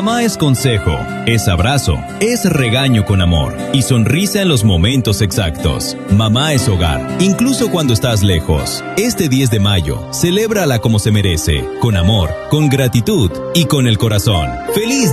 Mamá es consejo, es abrazo, es regaño con amor y sonrisa en los momentos exactos. Mamá es hogar, incluso cuando estás lejos. Este 10 de mayo, celébrala como se merece, con amor, con gratitud y con el corazón. ¡Feliz